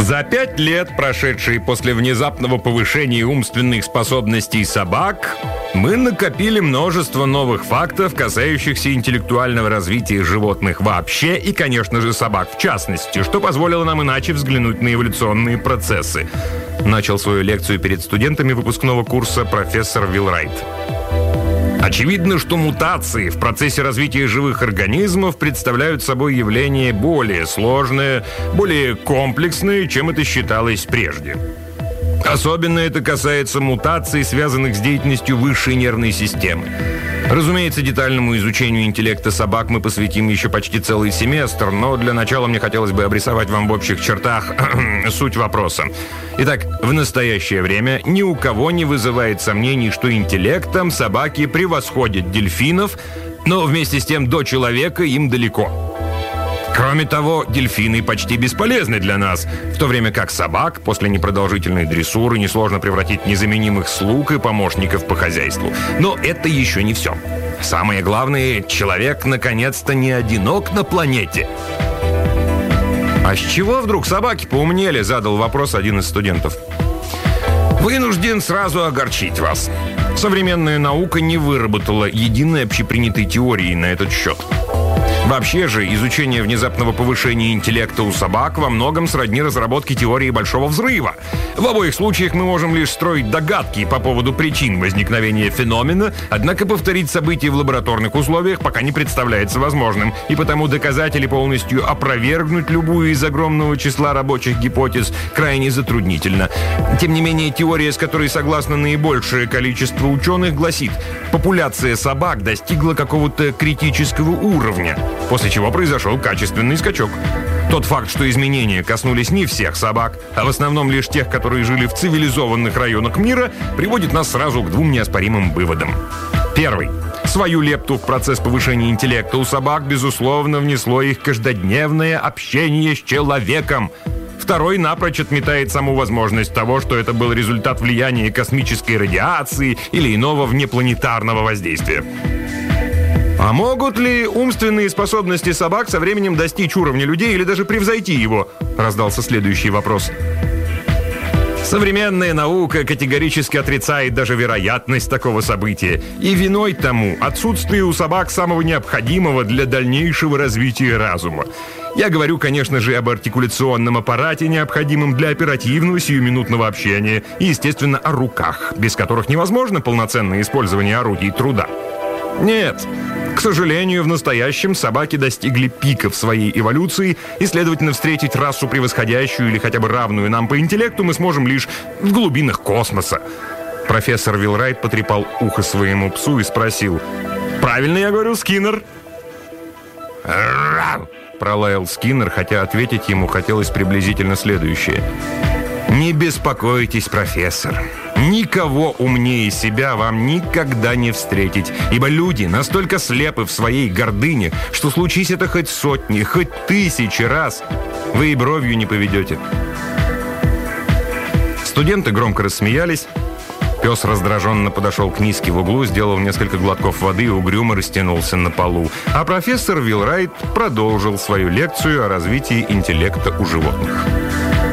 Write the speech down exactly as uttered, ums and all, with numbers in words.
За пять лет, прошедшие после внезапного повышения умственных способностей собак, мы накопили множество новых фактов, касающихся интеллектуального развития животных вообще и, конечно же, собак в частности, что позволило нам иначе взглянуть на эволюционные процессы. Начал свою лекцию перед студентами выпускного курса профессор Вилрайт. Очевидно, что мутации в процессе развития живых организмов представляют собой явление более сложное, более комплексное, чем это считалось прежде. Особенно это касается мутаций, связанных с деятельностью высшей нервной системы. Разумеется, детальному изучению интеллекта собак мы посвятим еще почти целый семестр, но для начала мне хотелось бы обрисовать вам в общих чертах суть вопроса. Итак, в настоящее время ни у кого не вызывает сомнений, что интеллектом собаки превосходят дельфинов, но вместе с тем до человека им далеко. Кроме того, дельфины почти бесполезны для нас, в то время как собак после непродолжительной дрессуры несложно превратить в незаменимых слуг и помощников по хозяйству. Но это еще не все. Самое главное, человек наконец-то не одинок на планете. «А с чего вдруг собаки поумнели?» — задал вопрос один из студентов. «Вынужден сразу огорчить вас. Современная наука не выработала единой общепринятой теории на этот счет. Вообще же, изучение внезапного повышения интеллекта у собак во многом сродни разработке теории Большого взрыва. В обоих случаях мы можем лишь строить догадки по поводу причин возникновения феномена, однако повторить события в лабораторных условиях пока не представляется возможным, и потому доказать или полностью опровергнуть любую из огромного числа рабочих гипотез крайне затруднительно. Тем не менее, теория, с которой согласно наибольшее количество ученых, гласит: популяция собак достигла какого-то критического уровня, после чего произошел качественный скачок. Тот факт, что изменения коснулись не всех собак, а в основном лишь тех, которые жили в цивилизованных районах мира, приводит нас сразу к двум неоспоримым выводам. Первый. Свою лепту в процесс повышения интеллекта у собак, безусловно, внесло их каждодневное общение с человеком. Второй напрочь отметает саму возможность того, что это был результат влияния космической радиации или иного внепланетарного воздействия. А могут ли умственные способности собак со временем достичь уровня людей или даже превзойти его? Раздался следующий вопрос. Современная наука категорически отрицает даже вероятность такого события. И виной тому отсутствие у собак самого необходимого для дальнейшего развития разума. Я говорю, конечно же, об артикуляционном аппарате, необходимом для оперативного сиюминутного общения, и, естественно, о руках, без которых невозможно полноценное использование орудий труда. Нет. К сожалению, в настоящем собаки достигли пиков своей эволюции, и, следовательно, встретить расу, превосходящую или хотя бы равную нам по интеллекту, мы сможем лишь в глубинах космоса. Профессор Вилрайт потрепал ухо своему псу и спросил: «Правильно я говорю, Скиннер?» «Рау!» — пролаял Скиннер, хотя ответить ему хотелось приблизительно следующее. «Не беспокойтесь, профессор. Никого умнее себя вам никогда не встретить, ибо люди настолько слепы в своей гордыне, что случись это хоть сотни, хоть тысячи раз, вы и бровью не поведете». Студенты громко рассмеялись. Пес раздраженно подошел к Ниске в углу, сделал несколько глотков воды и угрюмо растянулся на полу. А профессор Вилрайт продолжил свою лекцию о развитии интеллекта у животных.